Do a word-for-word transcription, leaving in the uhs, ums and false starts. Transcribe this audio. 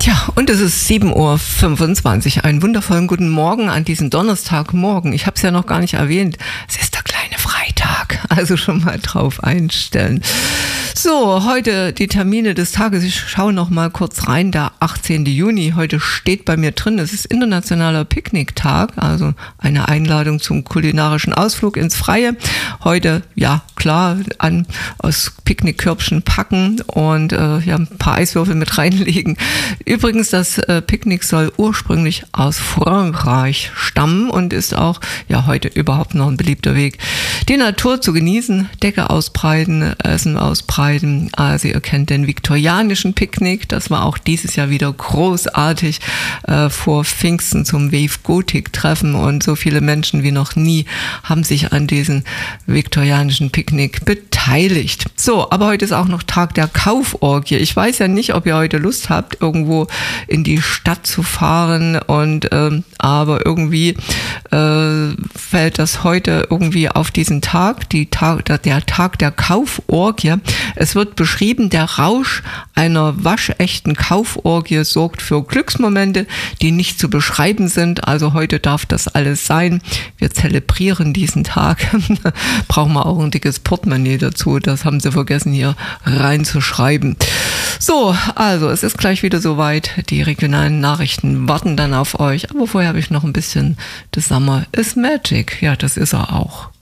Tja, und es ist sieben Uhr fünfundzwanzig. Einen wundervollen guten Morgen an diesem Donnerstagmorgen. Ich habe es ja noch gar nicht erwähnt. Es ist der kleine Freitag, also schon mal drauf einstellen. So, heute die Termine des Tages. Ich schaue noch mal kurz rein. Der achtzehnten Juni. Heute steht bei mir drin, es ist Internationaler Picknicktag, also eine Einladung zum kulinarischen Ausflug ins Freie. Heute, ja klar, an aus Picknickkörbchen packen und äh, ja, ein paar Eiswürfel mit reinlegen. Übrigens, das äh, Picknick soll ursprünglich aus Frankreich stammen und ist auch ja heute überhaupt noch ein beliebter Weg, die Natur zu genießen, Decke ausbreiten, Essen ausbreiten. Also ihr kennt den viktorianischen Picknick, das war auch dieses Jahr wieder großartig äh, vor Pfingsten zum Wave Gothic Treffen und so viele Menschen wie noch nie haben sich an diesem viktorianischen Picknick beteiligt. So, aber heute ist auch noch Tag der Kauforgie. Ich weiß ja nicht, ob ihr heute Lust habt, irgendwo in die Stadt zu fahren und ähm, aber irgendwie äh, fällt das heute irgendwie auf diesen Tag, die Tag, der Tag der Kauforgie. Es wird beschrieben, der Rausch einer waschechten Kauforgie sorgt für Glücksmomente, die nicht zu beschreiben sind. Also heute darf das alles sein. Wir zelebrieren diesen Tag. Brauchen wir auch ein dickes Portemonnaie dazu. Das haben sie vergessen hier reinzuschreiben. So, also es ist gleich wieder soweit. Die regionalen Nachrichten warten dann auf euch. Aber vorher habe ich noch ein bisschen The Summer is Magic. Ja, das ist er auch.